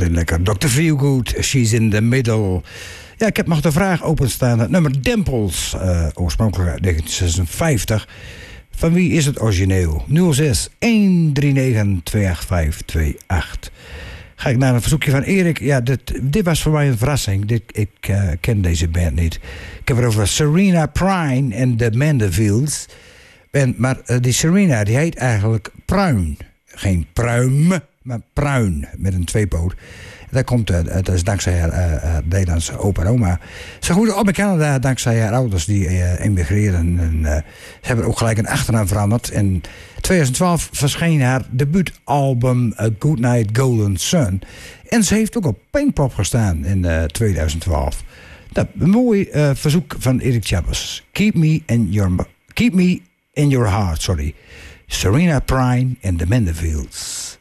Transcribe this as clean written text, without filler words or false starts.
meteen lekker. Dr. Feelgood, She's in the Middle. Ja, ik heb nog de vraag openstaan. Het nummer Dimples, oorspronkelijk uit 1956. Van wie is het origineel? 06 139 28528. Ga ik naar een verzoekje van Erik. Ja, dit was voor mij een verrassing. Ik ken deze band niet. Ik heb het over Serena Prine en de Mandevilles. Maar die Serena, die heet eigenlijk Pruin. Geen pruim, maar Pruin. Met een tweepoot. Dat komt, dat is dankzij haar Nederlandse opa en oma. Ze groeide op in Canada dankzij haar ouders die emigreerden. En, ze hebben ook gelijk een achternaam veranderd. In 2012 verscheen haar debuutalbum Goodnight Golden Sun. En ze heeft ook op Pinkpop gestaan in 2012. Dat een mooi verzoek van Erik Chappers. Keep me in your heart, sorry. Serena Prine and the Mandevilles.